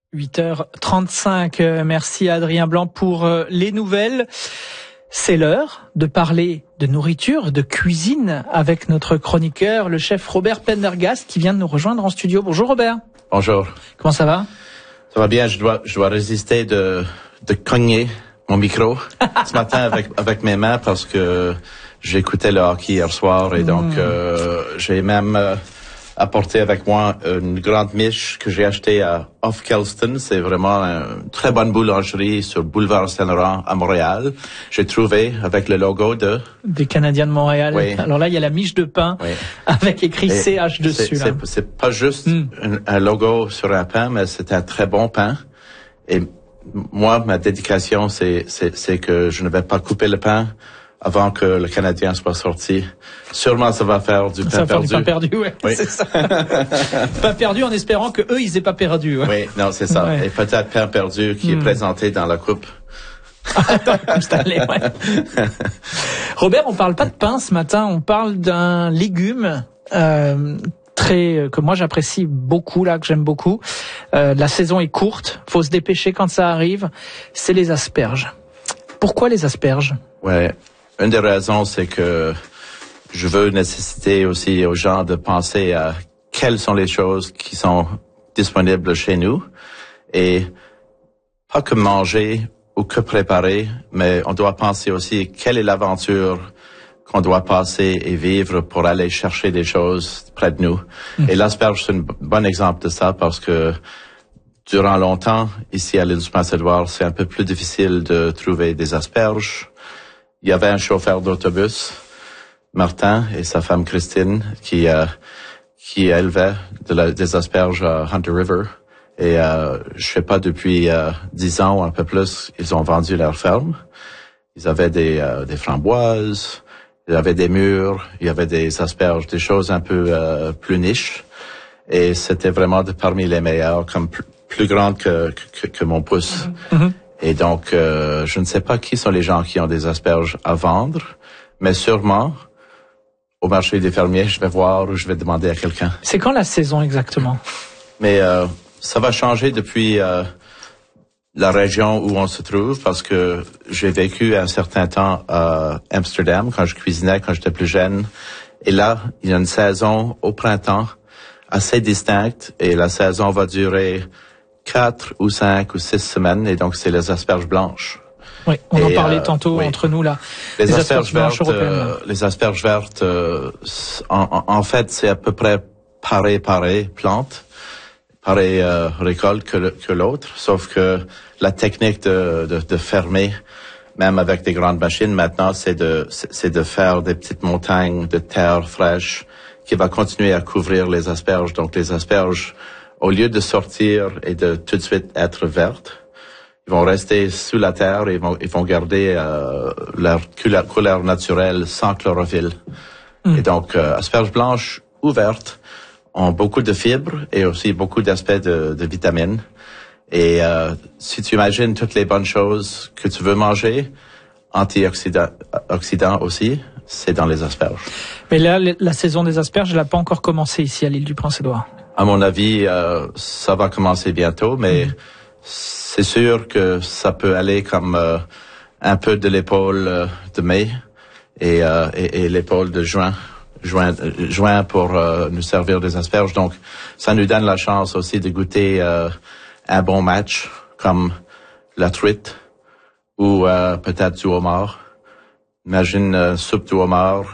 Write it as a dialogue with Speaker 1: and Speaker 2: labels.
Speaker 1: 8h35, merci à Adrien Blanc pour les nouvelles. C'est l'heure de parler de nourriture, de cuisine avec notre chroniqueur, le chef Robert Prendergast qui vient de nous rejoindre en studio. Bonjour Robert.
Speaker 2: Bonjour.
Speaker 1: Comment ça va?
Speaker 2: Ça va bien, je dois résister de cogner mon micro ce matin avec mes mains parce que j'écoutais le hockey hier soir et donc j'ai même apporté avec moi une grande miche que j'ai achetée à Off Kelston. C'est vraiment une très bonne boulangerie sur Boulevard Saint-Laurent à Montréal. J'ai trouvé avec le logo
Speaker 1: des Canadiens de Montréal. Oui. Alors là, il y a la miche de pain avec écrit CH dessus.
Speaker 2: C'est pas juste un logo sur un pain, mais c'est un très bon pain. Et moi, ma dédication, c'est que je ne vais pas couper le pain avant que le Canadien soit sorti. Sûrement, ça va faire du pain perdu. Ça va faire du pain perdu,
Speaker 1: oui. C'est ça. Pain perdu en espérant que eux, ils aient pas perdu. Ouais.
Speaker 2: Oui, non, c'est ça. Ouais. Et peut-être pain perdu qui est présenté dans la coupe.
Speaker 1: Robert, on parle pas de pain ce matin, on parle d'un légume que moi j'apprécie beaucoup, là, que j'aime beaucoup. La saison est courte, faut se dépêcher quand ça arrive. C'est les asperges. Pourquoi les asperges?
Speaker 2: Ouais. Une des raisons, c'est que je veux nécessiter aussi aux gens de penser à quelles sont les choses qui sont disponibles chez nous et pas que manger ou que préparer, mais on doit penser aussi quelle est l'aventure qu'on doit passer et vivre pour aller chercher des choses près de nous. Et l'asperge, c'est un bon exemple de ça parce que durant longtemps, ici à l'île du Prince-Édouard, c'est un peu plus difficile de trouver des asperges. Il y avait un chauffeur d'autobus, Martin, et sa femme Christine, qui élevait des asperges à Hunter River. Et je sais pas, depuis 10 ans ou un peu plus, ils ont vendu leur ferme. Ils avaient des framboises, ils avaient des mûres, il y avait des asperges, des choses un peu plus niches. Et c'était vraiment parmi les meilleurs, comme plus grandes que mon pouce. Et donc, je ne sais pas qui sont les gens qui ont des asperges à vendre, mais sûrement, au marché des fermiers, je vais voir ou je vais demander à quelqu'un.
Speaker 1: C'est quand la saison exactement?
Speaker 2: Mais ça va changer depuis la région où on se trouve, parce que j'ai vécu un certain temps à Amsterdam, quand je cuisinais, quand j'étais plus jeune. Et là, il y a une saison au printemps assez distincte, et la saison va durer 4 ou 5 ou 6 semaines, et donc c'est les asperges blanches.
Speaker 1: Oui, on en parlait tantôt entre nous là.
Speaker 2: Les asperges vertes, les asperges vertes, en fait, c'est à peu près pareil plante, pareil récolte que l'autre, sauf que la technique de fermer, même avec des grandes machines, maintenant, c'est de faire des petites montagnes de terre fraîche qui va continuer à couvrir les asperges. Donc les asperges, au lieu de sortir et de tout de suite être vertes, ils vont rester sous la terre et ils vont garder leur couleur naturelle sans chlorophylle. Et donc, asperges blanches ou vertes ont beaucoup de fibres et aussi beaucoup d'aspects de vitamines. Et si tu imagines toutes les bonnes choses que tu veux manger, antioxydants aussi, c'est dans les asperges.
Speaker 1: Mais là, la saison des asperges, elle n'a pas encore commencé ici à l'île du Prince-Édouard.
Speaker 2: À mon avis, ça va commencer bientôt, mais c'est sûr que ça peut aller comme un peu de l'épaule de mai et l'épaule de juin pour nous servir des asperges. Donc, ça nous donne la chance aussi de goûter un bon match comme la truite ou peut-être du homard. Imagine soupe du homard